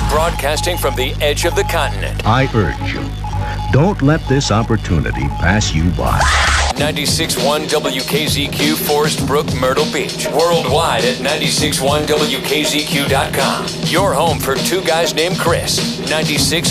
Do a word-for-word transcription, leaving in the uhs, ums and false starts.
Broadcasting from the edge of the continent. I urge you, don't let this opportunity pass you by. ninety-six point one W K Z Q, Forest Brook, Myrtle Beach. Worldwide at ninety-six point one W K Z Q dot com. Your home for two guys named Chris. ninety-six